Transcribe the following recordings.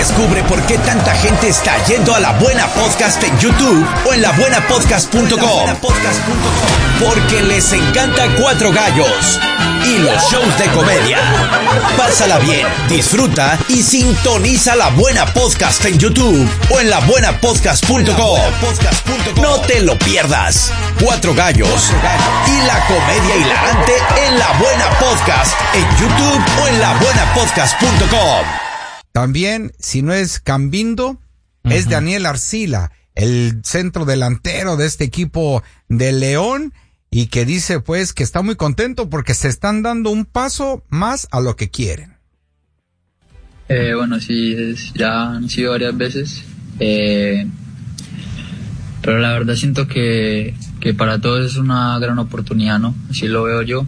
Descubre por qué tanta gente está yendo a La Buena Podcast en YouTube o en labuenapodcast.com. Porque les encanta Cuatro Gallos y los shows de comedia. Pásala bien, disfruta y sintoniza La Buena Podcast en YouTube o en labuenapodcast.com. No te lo pierdas. Cuatro Gallos y la comedia hilarante en La Buena Podcast en YouTube o en labuenapodcast.com. También, si no es Cambindo, es Daniel Arcila, el centro delantero de este equipo de León, y que dice pues que está muy contento porque se están dando un paso más a lo que quieren. Bueno, sí, ya han sido varias veces, pero la verdad siento que para todos es una gran oportunidad, ¿no? Así lo veo yo.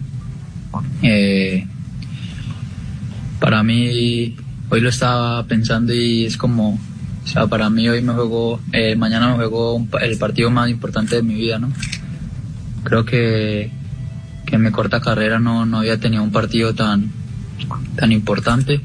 Para mí, hoy lo estaba pensando y es como, o sea, para mí hoy mañana me juego el partido más importante de mi vida, ¿no? Creo que en mi corta carrera no había tenido un partido tan importante.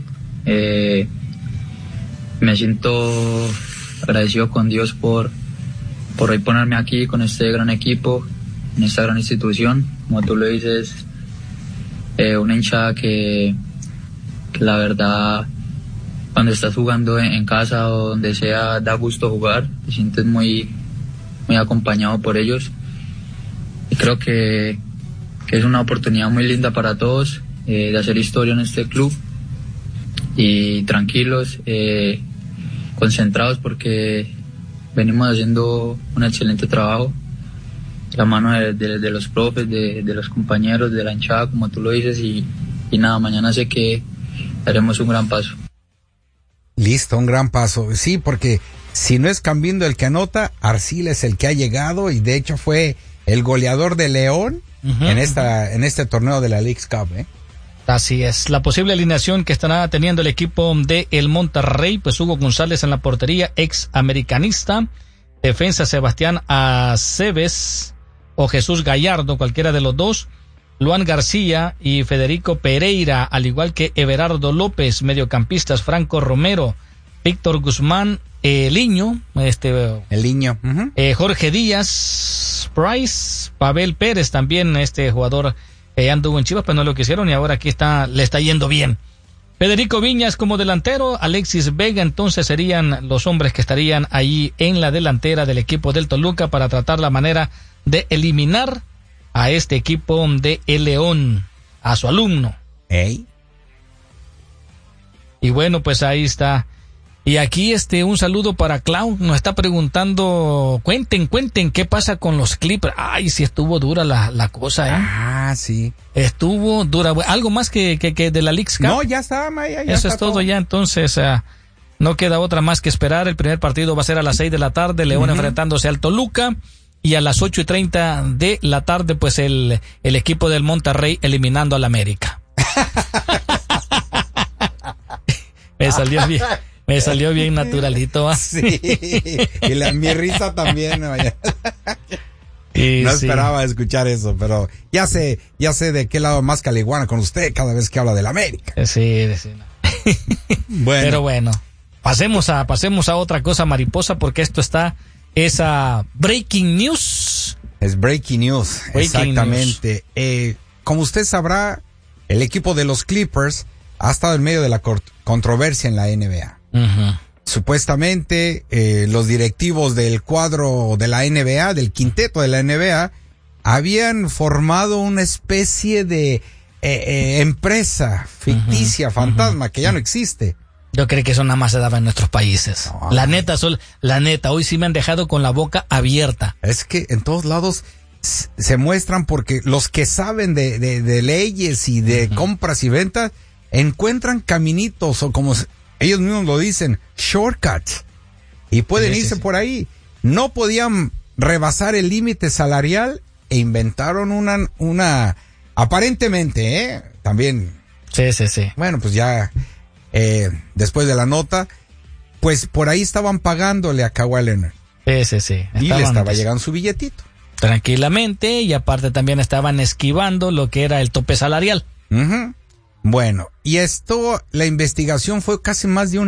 Me siento agradecido con Dios por hoy ponerme aquí con este gran equipo, en esta gran institución. Como tú lo dices, una hinchada que la verdad, cuando estás jugando en casa o donde sea, da gusto jugar, te sientes muy acompañado por ellos. Y creo que es una oportunidad muy linda para todos, de hacer historia en este club, y tranquilos, concentrados, porque venimos haciendo un excelente trabajo, la mano de los profes, de los compañeros, de la hinchada, como tú lo dices, y nada, mañana sé que haremos un gran paso. Listo, un gran paso. Sí, porque si no es Cambindo el que anota, Arcila es el que ha llegado, y de hecho fue el goleador de León en este torneo de la Leagues Cup, ¿eh? Así es. La posible alineación que estará teniendo el equipo de el Monterrey, pues Hugo González en la portería, ex americanista. Defensa, Sebastián Aceves o Jesús Gallardo, cualquiera de los dos. Luan García y Federico Pereira, al igual que Everardo López. Mediocampistas, Franco Romero, Víctor Guzmán, El Niño, Jorge Díaz, Price, Pavel Pérez, también jugador que anduvo en Chivas, pero no lo quisieron y ahora aquí le está yendo bien. Federico Viñas como delantero, Alexis Vega, entonces serían los hombres que estarían ahí en la delantera del equipo del Toluca para tratar la manera de eliminar a este equipo de El León, a su alumno. ¿Eh? Y bueno, pues ahí está. Y aquí un saludo para Clau, nos está preguntando, cuenten qué pasa con los Clippers. Ay, sí estuvo dura la cosa, ¿eh? Ah, sí. Estuvo dura. ¿Algo más que de la Leagues Cup? No, ya está, Maya, ya eso está es todo ya, entonces no queda otra más que esperar. El primer partido va a ser a las 6 de la tarde, León enfrentándose al Toluca, y a las 8:30 de la tarde, pues el equipo del Monterrey eliminando al América. Me salió bien naturalito. Sí, y mi risa también. No esperaba escuchar eso, pero ya sé de qué lado más caliguana con usted cada vez que habla del América. Sí. No. Bueno. Pero bueno, pasemos a otra cosa, mariposa, porque esto es breaking news. Es breaking news, exactamente. Como usted sabrá, el equipo de los Clippers ha estado en medio de la controversia en la NBA. Supuestamente los directivos del cuadro de la NBA, del quinteto de la NBA, habían formado una especie de empresa ficticia, fantasma, que ya no existe. Yo creo que eso nada más se daba en nuestros países. No, la neta, hoy sí me han dejado con la boca abierta. Es que en todos lados se muestran, porque los que saben de leyes y de compras y ventas encuentran caminitos, o como ellos mismos lo dicen, shortcuts, y pueden irse por ahí. No podían rebasar el límite salarial e inventaron una aparentemente, también. Sí. Bueno, pues ya después de la nota, pues por ahí estaban pagándole a Kawhi Leonard. Sí. Y le estaba llegando su billetito. Tranquilamente, y aparte también estaban esquivando lo que era el tope salarial. Bueno, y la investigación fue casi más de un